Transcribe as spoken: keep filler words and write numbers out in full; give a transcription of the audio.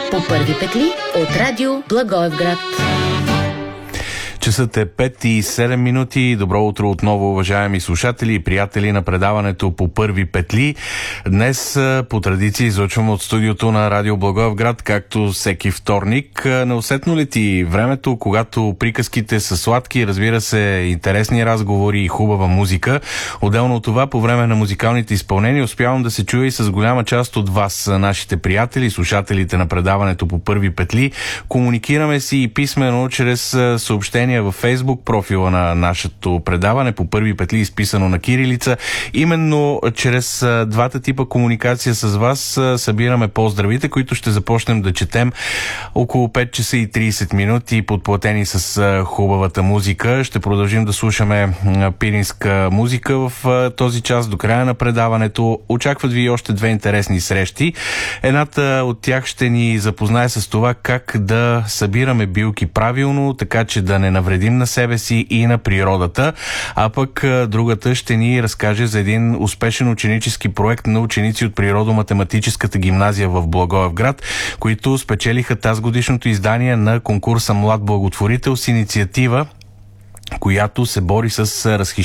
по първи петли от радио Благоевград. Часът е пет и седем минути. Добро утро отново, уважаеми слушатели и приятели на предаването по първи петли. Днес по традиция излъчваме от студиото на радио Благоевград, както всеки вторник. Неусетно ли ти времето, когато приказките са сладки, разбира се, интересни разговори и хубава музика. Отделно от това, по време на музикалните изпълнения успявам да се чуя и с голяма част от вас, нашите приятели, слушателите на предаването по първи петли. Комуникираме си и писмено чрез съобщения във Фейсбук, профила на нашето предаване по първи петли, изписано на кирилица. Именно чрез двата типа комуникация с вас събираме поздравите, които ще започнем да четем около пет часа и трийсет минути, подплатени с хубавата музика. Ще продължим да слушаме пиринска музика в този час до края на предаването. Очакват ви още две интересни срещи. Едната от тях ще ни запознае с това как да събираме билки правилно, така че да не навредим на себе си и на природата, а пък другата ще ни разкаже за един успешен ученически проект на ученици от Природо-математическата гимназия в Благоевград, които спечелиха тазгодишното издание на конкурса Млад благотворител с инициатива, която се бори с разхищението